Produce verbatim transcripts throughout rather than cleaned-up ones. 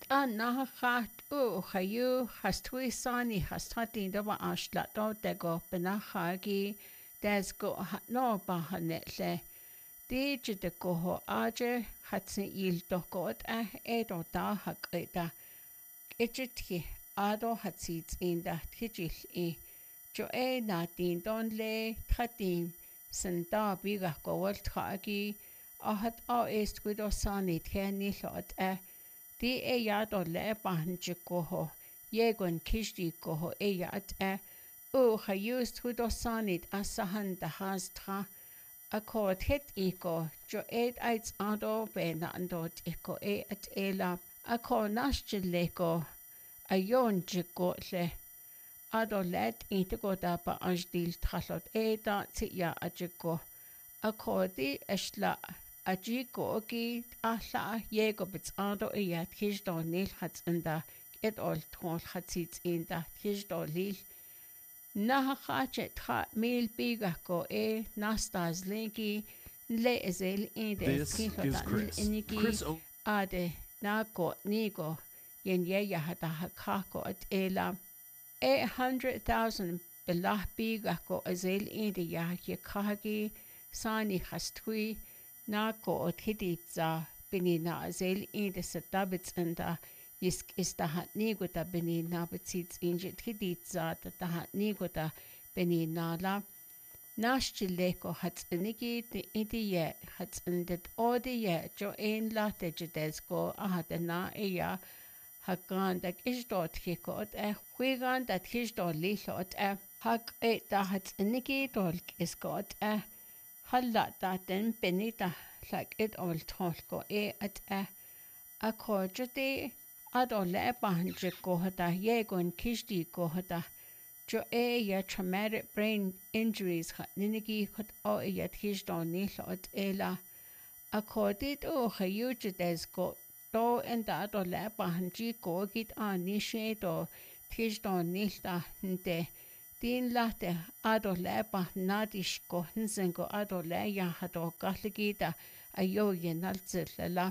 anna hat o hayu hastwisani hastati do ba ashla do de go benachagi des go no ba hanetle di de go ho aje hat sin il do go a e do da hakita echiti ado hat sit in da tijil e jo e na din don le khatin senda biga go wal thagi a hat a est with osani thani lot a di e yad o le banj go ho yegon kishdi go ho e yad a o ha used with osani asahan da has tra a ko het iko jo e ait ado be na andot iko e at ela a ko nasjle go a yon go le ado let inte go da ba ajdil trallot e da ti ya a go a ko di esla a go gi a la ye go bits ado e ya kish do nil hat anda et all tol hat sit in da kish do lil na ha che tra mil biga go e nastas linki le ezel in de Chris o- ade na go ni go yen ye ya hata ha ko at ela eight hundred thousand belah biga go ezel in de ya ye kagi sani hastui na go thiditza binina ezel in de satabits anda isk ista hat ni go da binina bitsits inje thiditza da hat ni go da binina la Nashchileko hat niki de idie hat indet odie jo ein late jedesko ahadena eya hagan dat is dort gekot e huigan dat is dort lilot e hak e da hat niki dolk is got e halla da den benita like it all tolko e at e a kojete adole banje ko hata yegon kishdi ko hata jo e ya traumatic brain injuries hat ninigi hat o e ya tishdon nilot ela accorded o hayuj des go do and da do la banji go git an nishe do tishdon nilta nte din late ado la ba nadish go hinsen go ado la ya hado gahligita ayo yenalzela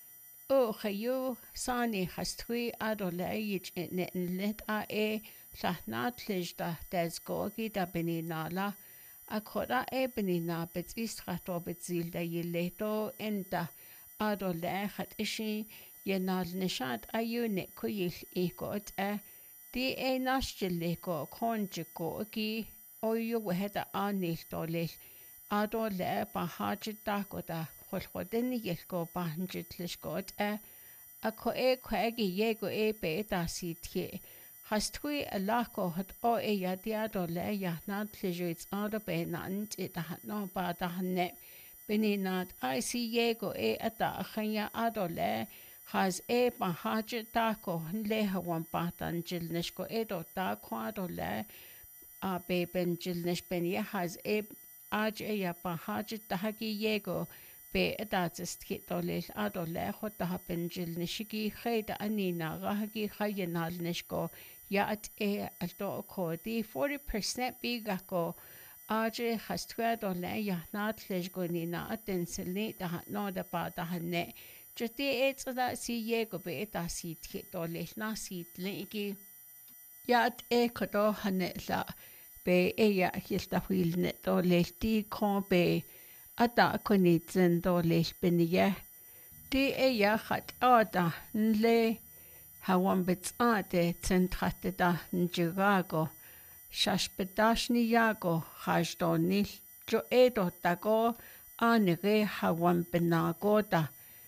o hayu sani hastui ado la yich net let a e Llahna tlijda des gogi da beninala a koda e benina bet istrato bet zilda yileto enda ado lechat ishi yenal nishat ayune kuyil ikot e di e nasjiliko konjiko ki oyu weheda anil dolil ado le bahajit dakoda holhodeni yelko bahanjit lishkot e a ko e kwegi yego e beta sitye Hastui a lako hat o e ya diado le ya nad plejuits ado be nant it a hat no ba da ne bini nad I see yego e ata a chanya ado le has e ba haje dako le ha wan ba dan jilnish ko e do da kwado le a be ben jilnish ben ye has e aj e ya ba haje dahagi yego be adatsist kit dolil ado le hot da ben jilnishigi khayda anina rahagi khayenal nishko ya at e alto ko di forty percent biga ko aje hastwa do le ya na tlesh go ni na aten selni da no da ba da ne jti e tsada si ye go be ta si thi do le na si le ki ya at e ko do hane la be e ya hilta hwil ne do le ti ko be ata ko ni tsen do le ben ye di e ya khat ada le Hawan bitsate centrate da njirago shashpedashni yago hajdonil jo edo tago anere hawan benago da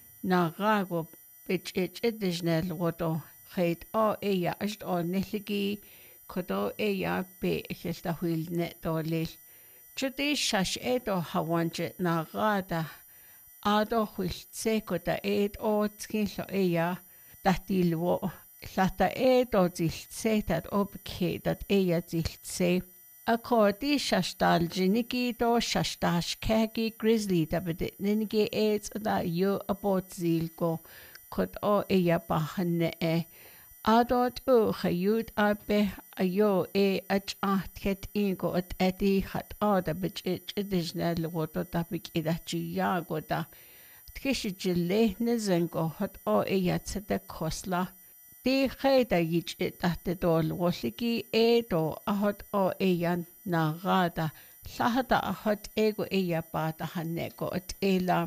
narago bich ich edisnel rodo heid o eya asht o niligi kodo eya be hilda huil net dolil jodi shash edo hawanjet narada ado huil seko da ed o tkinlo eya Datilwo llata e do diltse dat obke dat eia diltse. Akodi shashtal jiniki do shashtash kegi grizzly da bedit ninigi eids da yo abot zilgo kod o eia bahane e. Adot u chayud abe ayo e ach ahtket ingo at edi hat ada bich ich idijnel woto da bik idachi yago da. Tkishijile nizengo hot o eyatsete kosla. Di khayda yich tahte dol wosliki e do ahot o eyan nagada. Lahada ahot ego eya bata hanego at ela.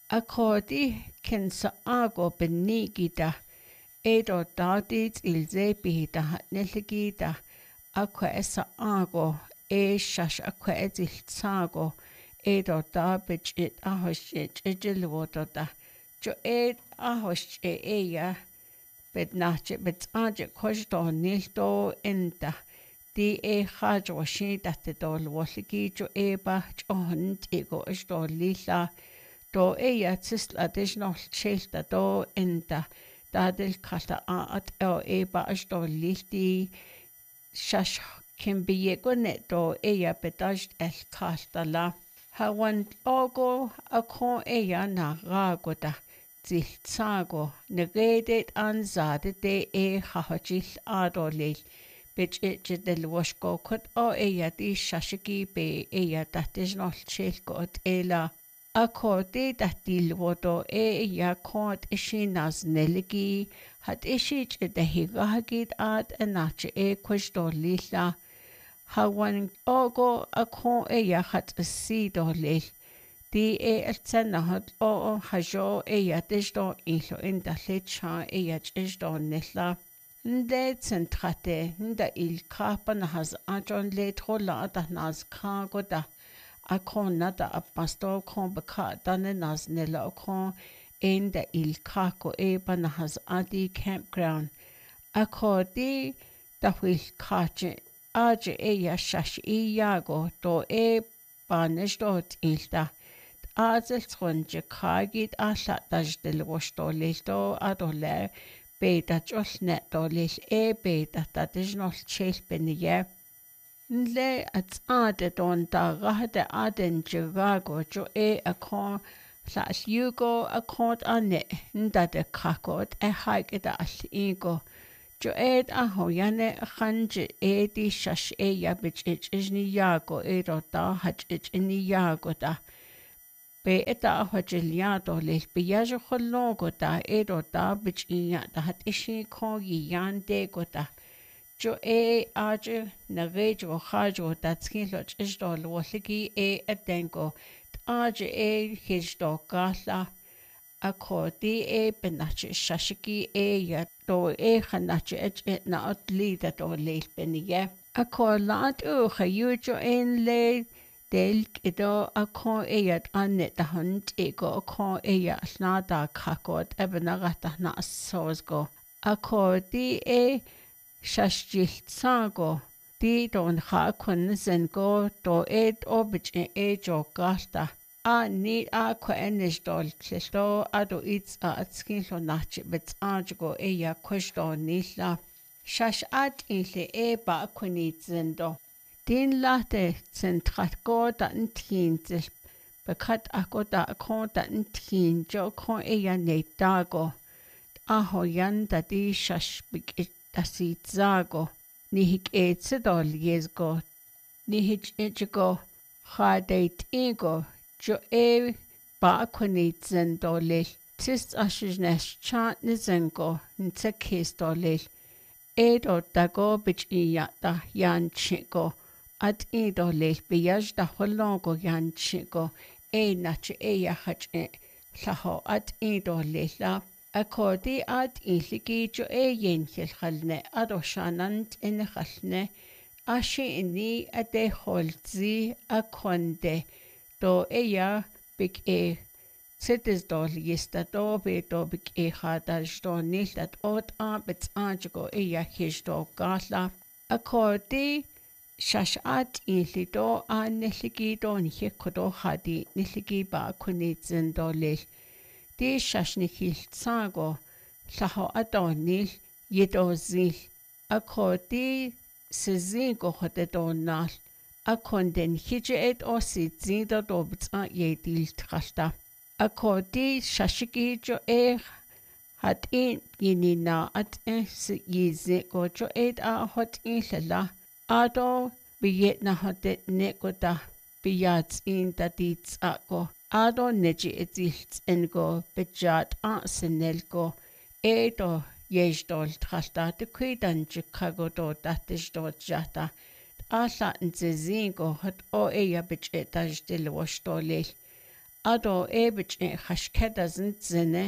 Akodi kensa ago benigida. Edo dadit ilze bihida neligida. Akwa esa ago e shash akwa etil sago. Edo da bichit ahoshit ejilwoda. Jo ed ahosh e eya. Bed nache bed anje kojdo nildo enda. Di e hajo washi date dol wasliki jo eba johnt ego ejdo lila. Do eya tisla additional shelta do enda. Dadil kata aat o eba ejdo lildi. Shash can be yegonet do eya bedajt el kasta la. Hawan ogo akon eya na ragoda. Zil tsago negedet anzade de e hahajil adolil. Bitch it del washko kut o eya di shashiki be eya datijnol shilko at ela. Ako de datil wodo e eya kont ishi naz neligi. Hat ishi de higahagid ad anache e kwishdo lila. Hawan ogo akon eya hat si dolil. Di e eltsena hat o hajo eya dijdo ilo inda lecha eya dijdo nila. Nde centrate nda il kapa na has ajon letro la da naz kago da. Akon nada apasto kon baka dane naz nila akon enda il kako eba na has adi campground. Ako di da wil kache aje eya shash i yago do e banishdo ilda. Azel tronje kagid alla dajdel washdo lildo adole beta jolne dolil e beta dadijnol chel benye. Nle at ade don da rahde aden jirago jo e akon las yugo akon ane nda de kakot e haigeda al igo. Jo ed aho yane khanje e di shash e yabich ich ni yago e do da hach ich ni yago da. Be eta ahojiliado lil biyajo khologo da e do da bich iya da hat ishi ko yande go da. Jo e aje na rejo hajo da tskilo chishdo lwoligi e edengo. Aje e hijdo gala. Ako di e benache shashiki e ya do e khanache et na atli da do lil beniye. Ako laat u khayujo en le del kido akon eyat annet da hunt ego akon eya snada kakot ebenagata na sozgo. Ako di e shashjil sago. Di don ha kun zengo do ed obich e jo gasta. A ni a ko enish dol klisto ado its a atskin lo nachi bits ajgo eya kushdo nila. Shash at inle e ba kunit zendo. Din late centrat go da ntin til bekat ako da kon da ntin jo kon eya ne dago. Aho yan da di shash bik da si zago. Ni hik e tsidol yezgo. Ni hik ejgo khadeit ego. Jo e ba kunit zendolil. Tist ashijnesh chant nizengo nte kistolil. Edo dago bich iya da yan chiko. At ido lil biyaj da holongo yan chiko. E nache e yahach e. Laho at ido lila. Akodi at iligi jo e yen hilhalne. Ado shanant in halne. Ashi inni ade holzi akonde. Do e ya big e. Sitis dol yista do be do big e hadaj do nildat ot a bits anjgo e ya hish do gala. Akodi shash at ilido a niligi do nihikodo hadi niligi ba kunit zendolil. Di shash nihil tsago. Laho adonil yido zil. Akodi sizigo hodedonal. Akonden hije et osi zido dobts a yedil trashta. Akodi shashiki jo e hat in yinina at e si yize go jo et a hot in lala. Ado biyet na hodet negoda biyats in da dits ako. Ado neji etilts en go bejat ansenel go edo yejdol tralta de kuidan Chicago do datish do jata alla nzizingo hat o eya bej etaj del washtolel ado e bej khashkeda zine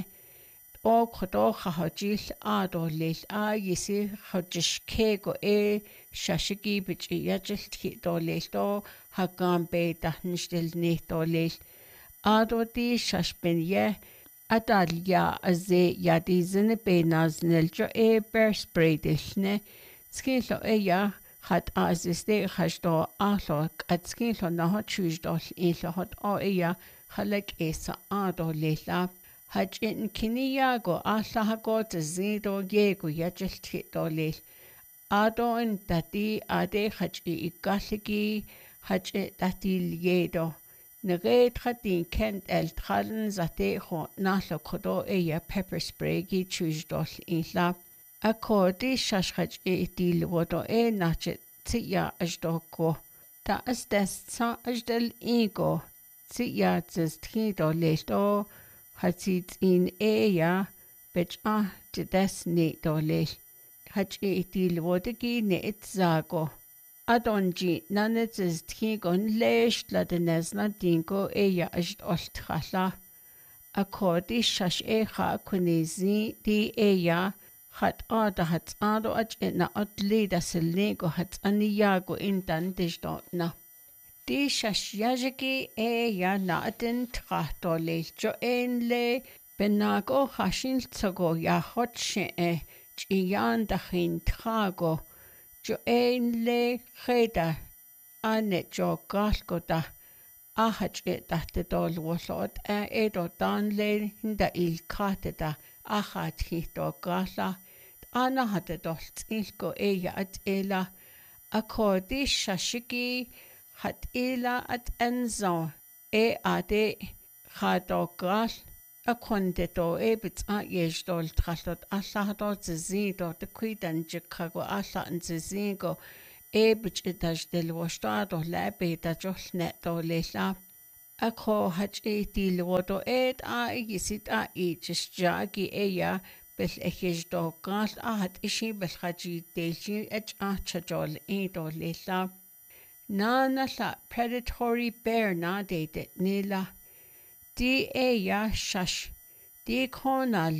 o khodo khajil ado lel a yisi khajishke go e shashigi bej yajil ti do lel do hagam be tahnishdel ni do lel ado di shashben ye Adalia aze yadi zine benaz neljo e bear spray dishne skilo e ya hat aziste khashdo ahlo at skilo na hot chujdol ilo hot o e ya khalek esa ado lela haj in kiniya go ahla hago zido yego yajil tito lel ado in dati ade haj i ikalligi haj dati yedo Nagay tratin kent el tralen zate ho nahlo kodo eya pepper spray gi chujdol inla. Akodi shashkhaj e dil wodo e nache tsiya ajdoko. Ta as des sa ajdel ingo tsiya zistkido lehto hatsit in eya bech ah jides ne dole. Haj e dil wodegi ne itzago. Adonji nanet is tkigon leish la denesna dingo eya ajt oltkhalla. Akodi shash echa kunizi di eya hat ada hat ado aj na odli da selnego hat aniyago indan dijdotna. Di shash yajiki eya na adin tkhahto lejo enle benago khashin tsogo ya hotshe e chiyan dachin tkago. Jo ein le cheda ane jo galgoda ahaj etahte dol wolod a edo dan le hinda il kateda ahad hito gala ana hade dolt ilko eya at ela akodi shashiki hat ela at enzo e ade hado gal Akonde do ebits a yejdol trallot alla do zido de kuidan Chicago alla nzizingo ebits etaj del wastado labe da jolnet do lela akho haj e dil wodo ed a yisit a e jagi eya bel ejdo gal a hat ishi bel khaji delji ech a chajol e do lela nana la predatory bear na de nila Di eya shash di kona